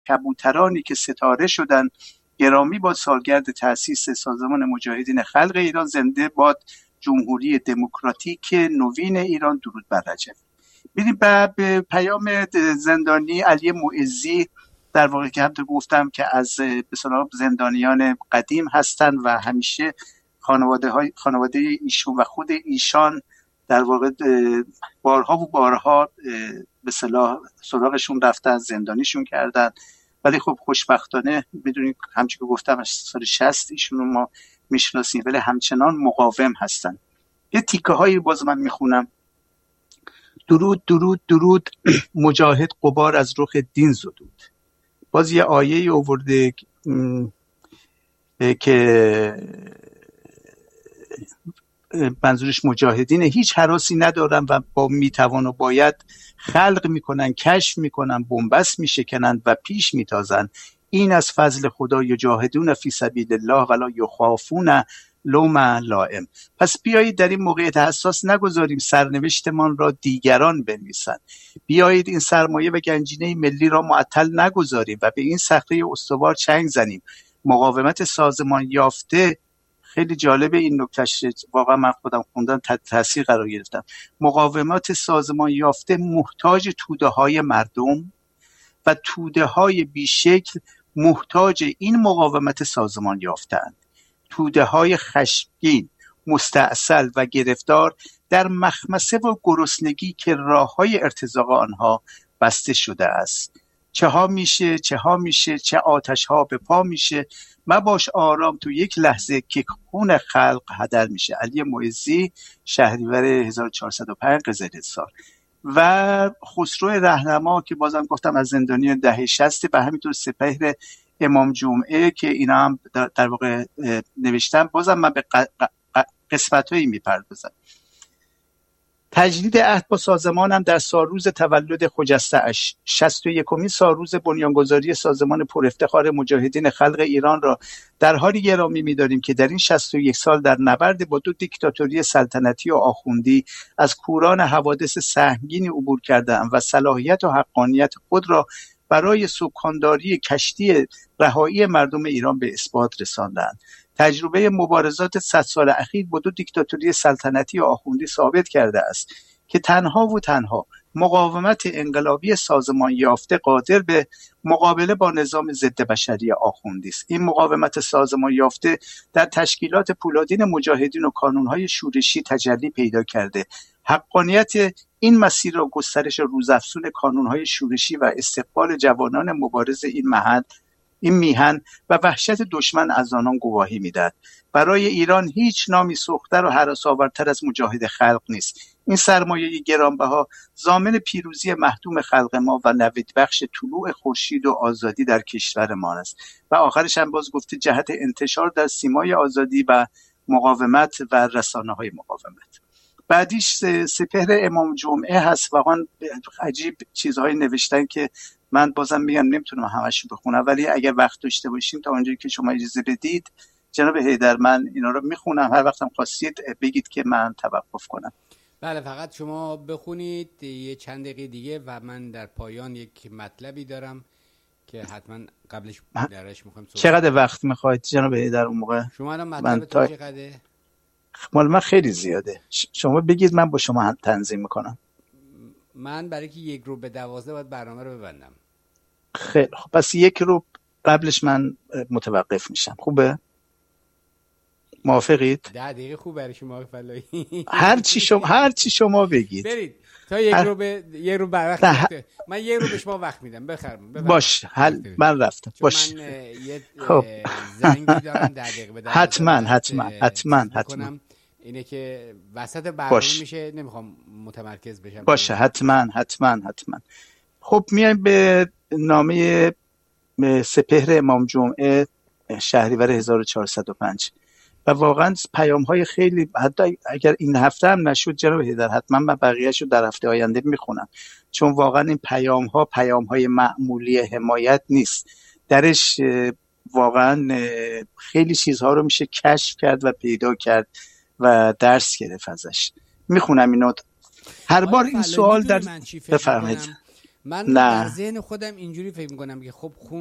کبوترانی که ستاره شدن. گرامی باد سالگرد تأسیس سازمان مجاهدین خلق ایران. زنده باد جمهوری دموکراتیک نوین ایران. درود بر رجب. میریم به پیام زندانی علی معزی، در واقع که همونطور گفتم که از به اصطلاح زندانیان قدیم هستن و همیشه خانواده ایشون و خود ایشان در واقع بارها و بارها به اصطلاح سراغشون رفتن، زندانیشون کردن، ولی خب خوشبختانه بدونید همچون که گفتم از سال 60 ایشون رو ما میشناسیم، ولی همچنان مقاوم هستن. یه تیکه هایی باز من میخونم. درود درود درود مجاهد غبار از رخ دین زدود. باز یه آیه آورده که منظورش مجاهدینه. هیچ هراسی ندارن و با میتوان و باید خلق میکنن، کشف میکنن، بنبست میشکنن و پیش میتازن. این از فضل خدا یجاهدون فی سبیل الله ولا یخافون لوم لائم. پس بیایید در این موقعیت حساس نگذاریم سرنوشتمان را دیگران بنویسند. بیایید این سرمایه و گنجینه ملی را معطل نگذاریم و به این صخره استوار چنگ زنیم. مقاومت سازمان یافته، خیلی جالبه این نکتهش، واقعا من خودم خوندم تاثیر قرار گرفتم. مقاومت سازمان یافته محتاج توده های مردم و توده های بیشکل محتاج این مقاومت سازمان یافته‌اند. توده های خشمگین، مستعسل و گرفتار در مخمسه و گرسنگی که راه های ارتزاق آنها بسته شده است. چه ها میشه، چه آتش ها به پا میشه. مباش آرام تو یک لحظه که خون خلق هدر میشه. علی معزی، شهریور 1405 قزل سال. و خسرو رهنما که بازم گفتم از زندانی دهه 60 و همینطور سپهر امام جمعه که اینا هم در واقع نوشتم. بازم من به قسمت‌هایی میپردازم. تجدید عهد با سازمانم در سالروز تولد خجسته اش 61مین سالروز بنیانگذاری سازمان پرافتخار مجاهدین خلق ایران را در حالی گرامی می‌داریم که در این 61 سال در نبرد با دو دیکتاتوری سلطنتی و آخوندی از کوران حوادث سهمگینی عبور کرده‌اند و صلاحیت و حقانیت خود را برای سکانداری کشتی رهایی مردم ایران به اثبات رساندند. تجربه مبارزات 100 سال اخیر با دو دیکتاتوری سلطنتی و آخوندی ثابت کرده است که تنها و تنها مقاومت انقلابی سازمان یافته قادر به مقابله با نظام ضد بشری آخوندی است. این مقاومت سازمان یافته در تشکیلات پولادین مجاهدین و کانونهای شورشی تجلی پیدا کرده. حقانیت این مسیر را گسترش روزافزون کانونهای شورشی و استقبال جوانان مبارز این میهن و وحشت دشمن از آنان گواهی میدهد. برای ایران هیچ نامی سوختر و هراس‌آورتر از مجاهد خلق نیست. این سرمایه گرانبها ضامن پیروزی محتوم خلق ما و نوید بخش طلوع خورشید و آزادی در کشور ما است. و آخرش هم باز گفته جهت انتشار در سیمای آزادی و مقاومت و رسانه‌های مقاومت. بعدیش سپهر امام جمعه هست. واقعا عجیب چیزهایی نوشتن که من بازم میگم نمیتونم همه‌شو بخونم، ولی اگر وقت داشته باشیم تا اونجایی که شما اجازه بدید جناب حیدر من اینا رو میخونم. هر وقتم خواستید بگید که من توقف کنم. بله، فقط شما بخونید یه چند دقیقه دیگه و من در پایان یک مطلبی دارم که حتما قبلش درش میخوام صحبت. چقدر وقت میخواید جناب حیدر اون موقع؟ شما الان مطلبتون چقدره؟ مال من خیلی زیاده. شما بگید من با شما تنظیم میکنم. من برای که 11:50 باید برنامه رو ببندم. خیلی خب، پس 1 رو قبلش من متوقف میشم. خوبه؟ موافقید؟ 10 دقیقه خوب برای شما فلایی. هر چی شما بگید. برید تا 1 رو به 1 رو وقت من 1 رو به شما وقت میدم. بفرمایید. باش، من رفتم. باش. من یه زنگی دارم 10 دقیقه به 10. حتما. اینه که وسط برنامه میشه نمیخوام متمرکز بشم. باشه، حتما. خب میایم به نامه سپهر امام جمعه شهریور 1405 و واقعا پیام‌های خیلی، حتی اگر این هفته هم نشد جناب حیدر حتما من بقیه‌شو در هفته آینده میخونم، چون واقعا این پیام‌های معمولی حمایت نیست. درش واقعا خیلی چیزها رو میشه کشف کرد و پیدا کرد و درس گرفت ازش. میخونم اینو. هر بار این سوال در بفرمایید. من نه. در ذهن خودم اینجوری فکر میکنم که خب